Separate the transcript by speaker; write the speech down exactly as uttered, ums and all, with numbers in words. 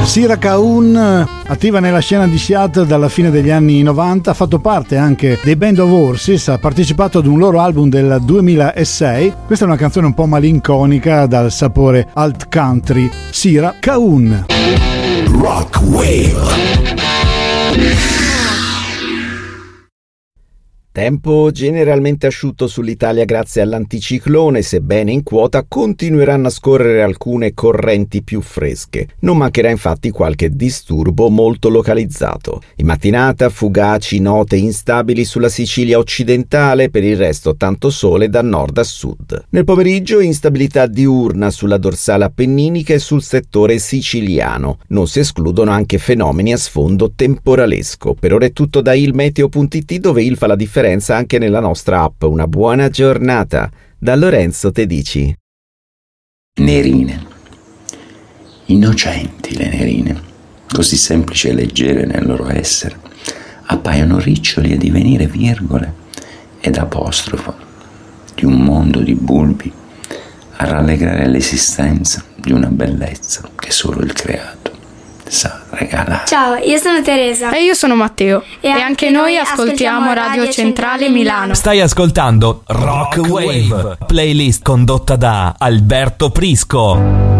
Speaker 1: Sira Kaun, attiva nella scena di Seattle dalla fine degli anni novanta, ha fatto parte anche dei Band of Horses, ha partecipato ad un loro album del duemilasei. Questa è una canzone un po' malinconica dal sapore alt country. Sira Kaun.
Speaker 2: Rock Wave.
Speaker 3: Tempo generalmente asciutto sull'Italia grazie all'anticiclone, sebbene in quota continueranno a scorrere alcune correnti più fresche. Non mancherà infatti qualche disturbo molto localizzato. In mattinata fugaci note instabili sulla Sicilia occidentale, per il resto tanto sole da nord a sud. Nel pomeriggio instabilità diurna sulla dorsale appenninica e sul settore siciliano. Non si escludono anche fenomeni a sfondo temporalesco. Per ora è tutto da ilmeteo punto it, dove il fa la differenza anche nella nostra app. Una buona giornata da Lorenzo Tedici.
Speaker 4: Nerine, innocenti le nerine, così semplici e leggere nel loro essere, appaiono riccioli a divenire virgole ed apostrofo di un mondo di bulbi a rallegrare l'esistenza di una bellezza che solo il creato sa regalare.
Speaker 5: Ciao, io sono Teresa.
Speaker 6: E io sono Matteo.
Speaker 5: E,
Speaker 6: e anche noi ascoltiamo Radio Centrale Milano.
Speaker 2: Stai ascoltando Rock Wave, playlist condotta da Alberto Prisco.